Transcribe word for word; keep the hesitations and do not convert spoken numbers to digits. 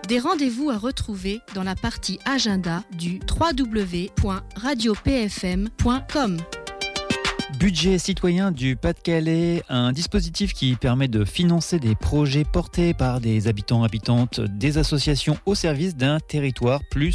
Des rendez-vous à retrouver dans la partie agenda du w w w point radio p f m point com. Budget citoyen du Pas-de-Calais, un dispositif qui permet de financer des projets portés par des habitants, habitantes, des associations au service d'un territoire plus